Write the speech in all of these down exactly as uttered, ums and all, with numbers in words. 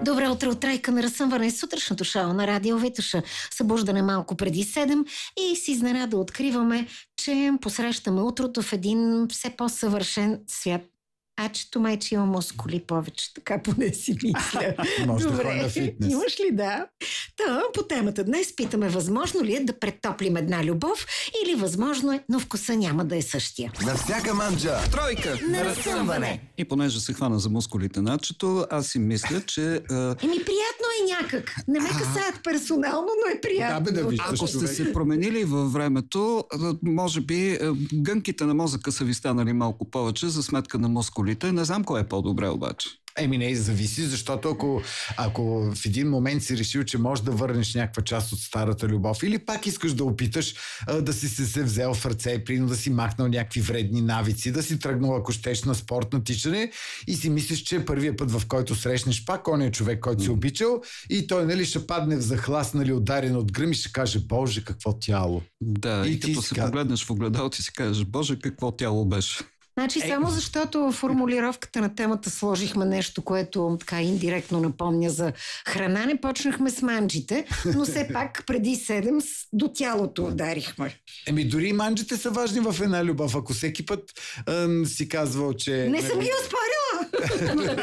Добро утро от Трайка на разсъмване, сутрешното шоу на Радио Витоша. Събуждане малко преди седем и с изненада откриваме, че посрещаме утрото в един все по-съвършен свят. Ачето майче има мускули повече, така поне си мисля. Може да ходя на фитнес. Имаш ли, да? Та, по темата днес питаме, възможно ли е да претоплим една любов или възможно е, но вкуса няма да е същия. На всяка манджа. Тройка На разсъмване. И понеже се хвана за мускулите на Ачето, аз си мисля, че... А... Еми, приятно е някак. Не ме касаят персонално, но е приятно. Да, бе, да виждаш, Ако сте човек. се променили във времето, може би гънките на мозъка са ви станали малко повече за сметка на мускулите. Не знам кой е по-добре обаче. Еми не, зависи, защото ако, ако в един момент си решил, че можеш да върнеш някаква част от старата любов или пак искаш да опиташ а, да си се, се взел в ръце и прино да си махнал някакви вредни навици, да си тръгнал, ако щеш, на спорт, на тичане и си мислиш, че е първият път, в който срещнеш пак ония човек, който си обичал и той, нали, ще падне в захлас, нали, ударен от гръм и ще каже: Боже, какво тяло. Да, и, И и ти като си се ка- погледнеш в огледало, ти си кажеш: Боже, какво тяло беше. Значи само защото в формулировката на темата сложихме нещо, което така индиректно напомня за храна, не почнахме с манджите, но все пак преди седем с- до тялото ударихме. Еми дори и манджите са важни в една любов. Ако всеки път ъм, си казвал, че... Не съм ги успорила!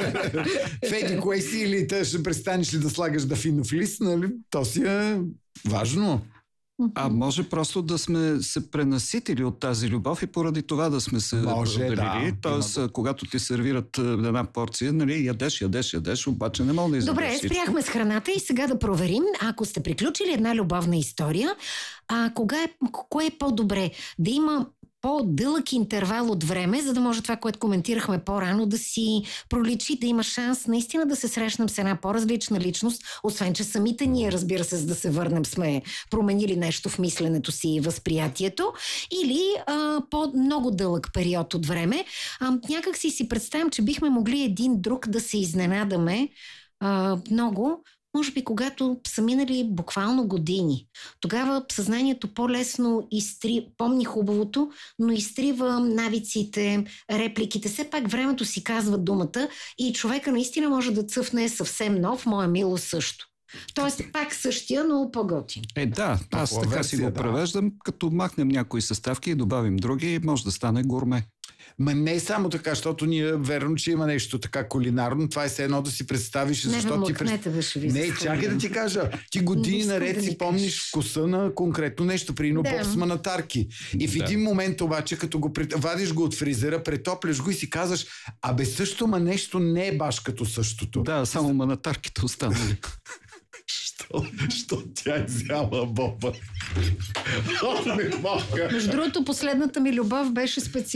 Феди, кое си или те ще престанеш ли да слагаш дафинов лист, нали? То си е важно. А може просто да сме се пренаситили от тази любов и поради това да сме се Може, отделили. да. Тоест, Има- когато ти сервират а, една порция, нали, ядеш, ядеш, ядеш, обаче не мога да изядеш Добре, всичко. спряхме с храната и сега да проверим, ако сте приключили една любовна история, а кога е, кое е по-добре? Да има по-дълъг интервал от време, за да може това, което коментирахме по-рано, да си проличи, да има шанс наистина да се срещнем с една по-различна личност, освен че самите ние, разбира се, за да се върнем, сме променили нещо в мисленето си и възприятието, или а, по-много дълъг период от време. А, някак си си представям, че бихме могли един друг да се изненадаме а, много, може би когато са минали буквално години. Тогава съзнанието по-лесно изтри... помни хубавото, но изтрива навиците, репликите. Все пак времето си казва думата и човека наистина може да цъфне съвсем нов, моя мило също. Тоест пак същия, но по-готин. Е, да, аз Топла така си версия, го да. превеждам, като махнем някои съставки и добавим други, може да стане гурме. Ма не е само така, защото ние верно, че има нещо така кулинарно. Това е все едно да си представиш, Не, защото ти... млъкнете, бе, ще ви Не, заспомням. чакай да ти кажа. Ти години Не искам наред да си ми помниш кажеш. вкуса на конкретно нещо. Прино Да. боб с манатарки. И в Да. един момент обаче, като го пред- вадиш го от фризера, претопляш го и си казваш: абе също, ма нещо не е баш като същото. Да, само манатарките останали. Що, що тя е взяла боба? О, не мога. Между другото, последната ми любов беше специална.